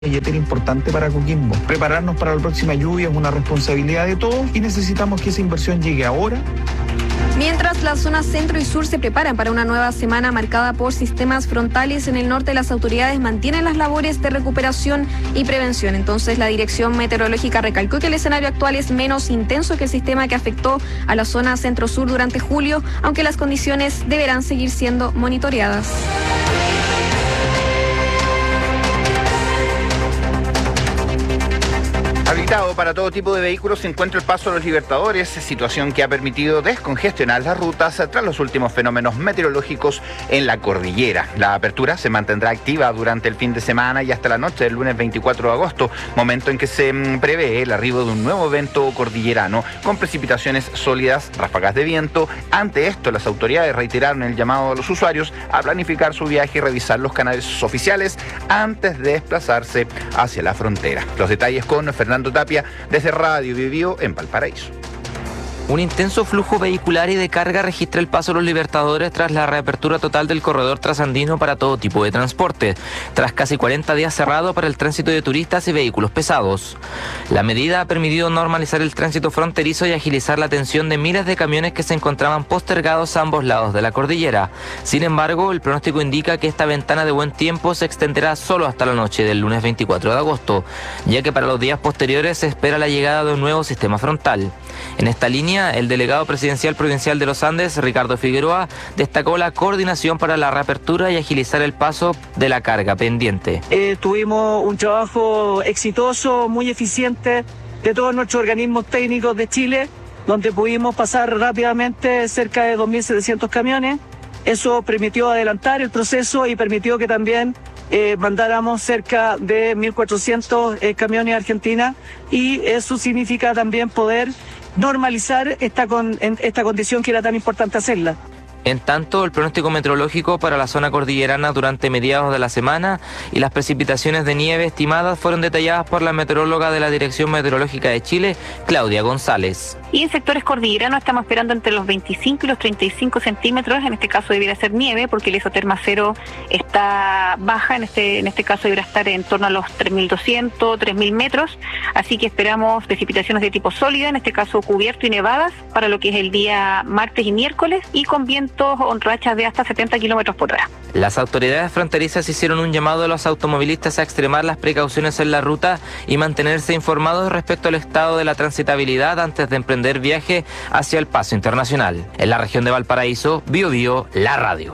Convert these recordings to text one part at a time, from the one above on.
billetera importante para Coquimbo. Prepararnos para la próxima lluvia es una responsabilidad de todos y necesitamos que esa inversión llegue ahora. Mientras las zonas centro y sur se preparan para una nueva semana marcada por sistemas frontales en el norte, las autoridades mantienen las labores de recuperación y prevención. Entonces, la Dirección Meteorológica recalcó que el escenario actual es menos intenso que el sistema que afectó a la zona centro-sur durante julio, aunque las condiciones deberán seguir siendo monitoreadas. Habilitado para todo tipo de vehículos se encuentra el Paso de los Libertadores, situación que ha permitido descongestionar las rutas tras los últimos fenómenos meteorológicos en la cordillera. La apertura se mantendrá activa durante el fin de semana y hasta la noche del lunes 24 de agosto, momento en que se prevé el arribo de un nuevo evento cordillerano con precipitaciones sólidas, ráfagas de viento. Ante esto, las autoridades reiteraron el llamado a los usuarios a planificar su viaje y revisar los canales oficiales antes de desplazarse hacia la frontera. Los detalles con Fernando Tapia desde Radio Vivió en Valparaíso. Un intenso flujo vehicular y de carga registra el Paso de los Libertadores tras la reapertura total del corredor trasandino para todo tipo de transporte, tras casi 40 días cerrado para el tránsito de turistas y vehículos pesados. La medida ha permitido normalizar el tránsito fronterizo y agilizar la atención de miles de camiones que se encontraban postergados a ambos lados de la cordillera. Sin embargo, el pronóstico indica que esta ventana de buen tiempo se extenderá solo hasta la noche del lunes 24 de agosto, ya que para los días posteriores se espera la llegada de un nuevo sistema frontal. En esta línea, el delegado presidencial provincial de los Andes, Ricardo Figueroa, destacó la coordinación para la reapertura y agilizar el paso de la carga pendiente. Tuvimos un trabajo exitoso, muy eficiente de todos nuestros organismos técnicos de Chile, donde pudimos pasar rápidamente cerca de 2.700 camiones. Eso permitió adelantar el proceso y permitió que también mandáramos cerca de 1.400 camiones a Argentina, y eso significa también poder normalizar esta condición que era tan importante hacerla. En tanto, el pronóstico meteorológico para la zona cordillerana durante mediados de la semana y las precipitaciones de nieve estimadas fueron detalladas por la meteoróloga de la Dirección Meteorológica de Chile, Claudia González. Y en sectores cordilleranos estamos esperando entre los 25 y los 35 centímetros, en este caso debiera ser nieve porque el isoterma cero está baja, en este caso debiera estar en torno a los 3.200, 3.000 metros, así que esperamos precipitaciones de tipo sólida, en este caso cubierto y nevadas, para lo que es el día martes y miércoles, y con vientos o rachas de hasta 70 kilómetros por hora. Las autoridades fronterizas hicieron un llamado a los automovilistas a extremar las precauciones en la ruta y mantenerse informados respecto al estado de la transitabilidad antes de emprender viaje hacia el paso internacional. En la región de Valparaíso, Biobío, la radio.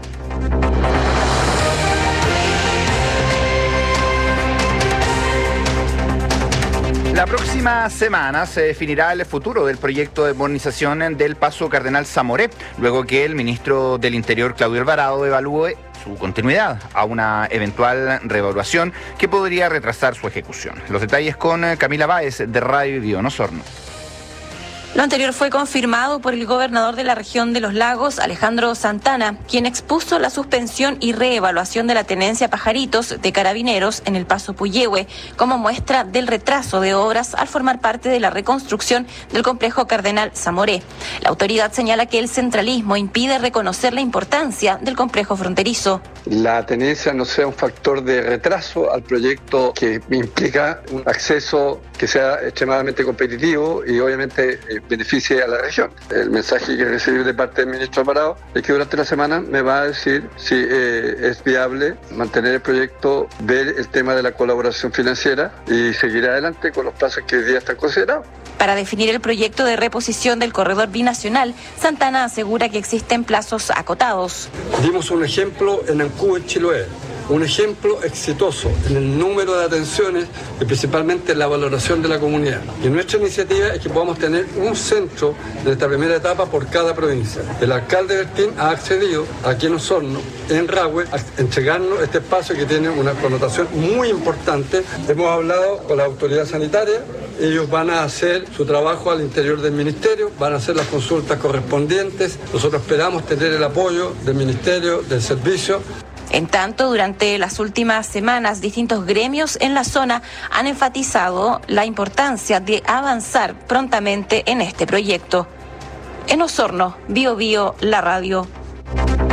La próxima semana se definirá el futuro del proyecto de modernización del Paso Cardenal Zamoré, luego que el ministro del Interior, Claudio Alvarado, evalúe su continuidad a una eventual reevaluación que podría retrasar su ejecución. Los detalles con Camila Báez de Radio Vivió en Osorno. Lo anterior fue confirmado por el gobernador de la región de los Lagos, Alejandro Santana, quien expuso la suspensión y reevaluación de la tenencia Pajaritos de Carabineros en el Paso Puyehue como muestra del retraso de obras al formar parte de la reconstrucción del complejo Cardenal Zamoré. La autoridad señala que el centralismo impide reconocer la importancia del complejo fronterizo. La tenencia no sea un factor de retraso al proyecto que implica un acceso que sea extremadamente competitivo y obviamente beneficie a la región. El mensaje que recibí de parte del ministro Alvarado es que durante la semana me va a decir si es viable mantener el proyecto, ver el tema de la colaboración financiera y seguir adelante con los plazos que hoy día están considerados. Para definir el proyecto de reposición del corredor binacional, Santana asegura que existen plazos acotados. Dimos un ejemplo en Ancú, en Chiloé. Un ejemplo exitoso en el número de atenciones y principalmente en la valoración de la comunidad. Y nuestra iniciativa es que podamos tener un centro en esta primera etapa por cada provincia. El alcalde Bertín ha accedido aquí en Osorno, en Rahue, a entregarnos este espacio que tiene una connotación muy importante. Hemos hablado con la autoridad sanitaria, ellos van a hacer su trabajo al interior del ministerio, van a hacer las consultas correspondientes. Nosotros esperamos tener el apoyo del ministerio, del servicio. En tanto, durante las últimas semanas, distintos gremios en la zona han enfatizado la importancia de avanzar prontamente en este proyecto. En Osorno, Biobío, la radio.